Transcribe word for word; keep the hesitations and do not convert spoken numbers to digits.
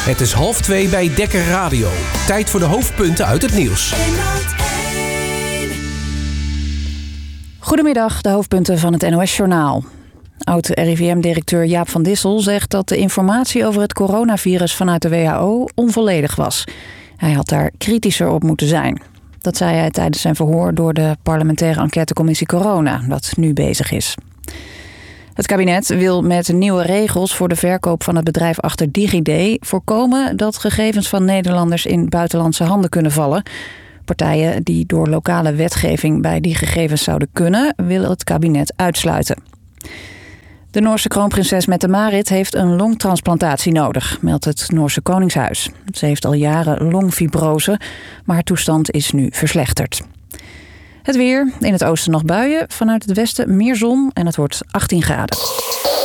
Het is half twee bij Dekker Radio. Tijd voor de hoofdpunten uit het nieuws. Goedemiddag, de hoofdpunten van het N O S-journaal. Oud-R I V M-directeur Jaap van Dissel zegt dat de informatie over het coronavirus vanuit de W H O onvolledig was. Hij had daar kritischer op moeten zijn. Dat zei hij tijdens zijn verhoor door de parlementaire enquêtecommissie Corona, dat nu bezig is. Het kabinet wil met nieuwe regels voor de verkoop van het bedrijf achter DigiD voorkomen dat gegevens van Nederlanders in buitenlandse handen kunnen vallen. Partijen die door lokale wetgeving bij die gegevens zouden kunnen, wil het kabinet uitsluiten. De Noorse kroonprinses Mette-Marit heeft een longtransplantatie nodig, meldt het Noorse Koningshuis. Ze heeft al jaren longfibrose, maar haar toestand is nu verslechterd. Het weer, in het oosten nog buien, vanuit het westen meer zon en het wordt achttien graden.